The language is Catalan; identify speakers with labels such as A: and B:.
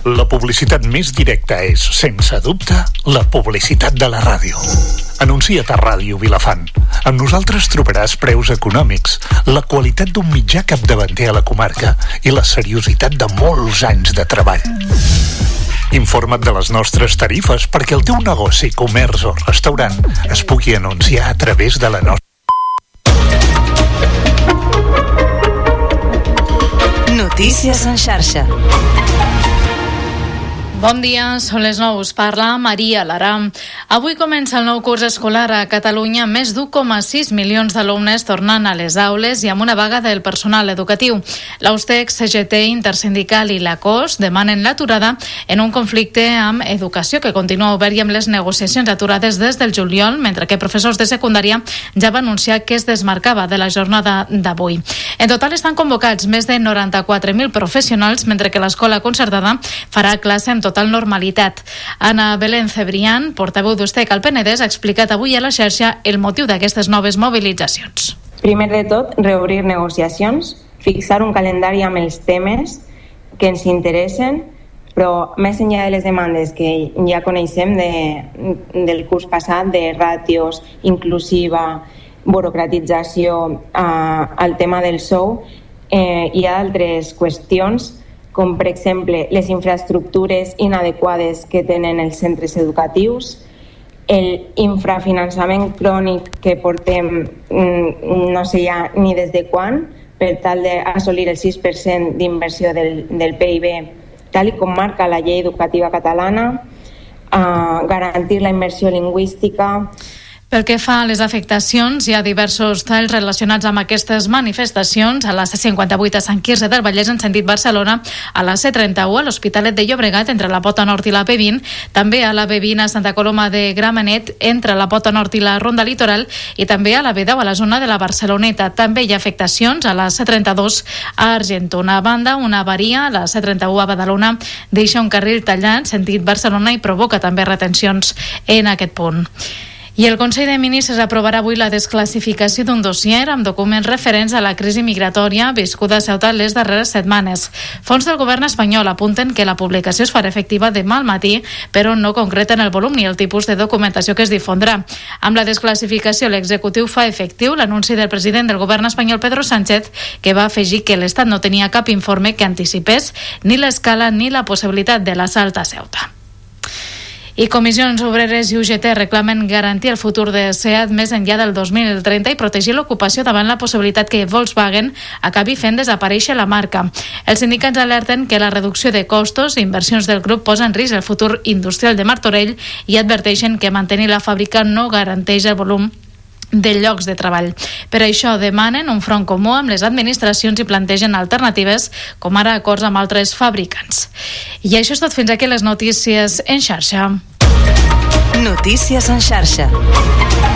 A: La publicitat més directa és, sense dubte, la publicitat de la ràdio. Anuncia't a Ràdio Vilafant. Amb nosaltres trobaràs preus econòmics, la qualitat d'un mitjà capdavanter a la comarca i la seriositat de molts anys de treball. Informa't de les nostres tarifes perquè el teu negoci, comerç o restaurant es pugui anunciar a través de la nostra.
B: Notícies en xarxa.
C: Bon dia, són les 9, us parla Maria Lara. Avui comença el nou curs escolar a Catalunya, més d'1,6 milions d'alumnes tornant a les aules i amb una vaga del personal educatiu. L'Austex, CGT, Intersindical i la COS demanen l'aturada en un conflicte amb educació que continua obert i amb les negociacions aturades des del juliol, mentre que professors de secundària ja va anunciar que es desmarcava de la jornada d'avui. En total estan convocats més de 94.000 professionals, mentre que l'escola concertada farà classe amb total normalitat. Ana Belén Cebrián, portaveu d'Ustec al Penedès, ha explicat avui a la xarxa el motiu d'aquestes noves mobilitzacions.
D: Primer de tot, reobrir negociacions, fixar un calendari amb els temes que ens interessen, però més enllà de les demandes que ja coneixem del curs passat, de ràtios, inclusiva, burocratització, al tema del sou, hi ha altres qüestions com per exemple les infraestructures inadequades que tenen els centres educatius, el infrafinançament crònic que portem no sé ja ni des de quan, per tal d'assolir el 6% d'inversió del PIB, tal com marca la llei educativa catalana, garantir la immersió lingüística.
C: Pel que fa a les afectacions, hi ha diversos talls relacionats amb aquestes manifestacions. A la C58 a Sant Quirze del Vallès en sentit Barcelona, a la C31 a l'Hospitalet de Llobregat entre la Pota Nord i la B20, també a la B20 a Santa Coloma de Gramenet entre la Pota Nord i la Ronda Litoral i també a la B10 a la zona de la Barceloneta. També hi ha afectacions a la C32 a Argentona. A banda, una avaria a la C31 a Badalona deixa un carril tallat sentit Barcelona i provoca també retencions en aquest punt. I el Consell de Ministres aprovarà avui la desclassificació d'un dossier amb documents referents a la crisi migratòria viscuda a Ceuta les darreres setmanes. Fons del govern espanyol apunten que la publicació es farà efectiva demà al matí, però no concreten el volum ni el tipus de documentació que es difondrà. Amb la desclassificació, l'executiu fa efectiu l'anunci del president del govern espanyol, Pedro Sánchez, que va afegir que l'Estat no tenia cap informe que anticipés ni l'escala ni la possibilitat de l'assalt a Ceuta. I Comissions Obreres i UGT reclamen garantir el futur de SEAT més enllà del 2030 i protegir l'ocupació davant la possibilitat que Volkswagen acabi fent desaparèixer la marca. Els sindicats alerten que la reducció de costos i inversions del grup posa en risc el futur industrial de Martorell i adverteixen que mantenir la fàbrica no garanteix el volum de llocs de treball. Per això demanen un front comú amb les administracions i plantegen alternatives, com ara acords amb altres fabricants. I això és tot, fins aquí les notícies en xarxa.
B: Notícies en xarxa.